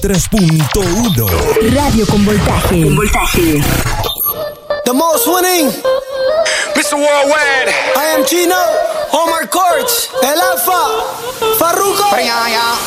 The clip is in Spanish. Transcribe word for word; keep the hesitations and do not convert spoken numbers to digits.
tres punto uno. Radio con voltaje. Con voltaje. The most winning. mister Worldwide. I am Gino. Omar Courts. El Alfa. Farruko.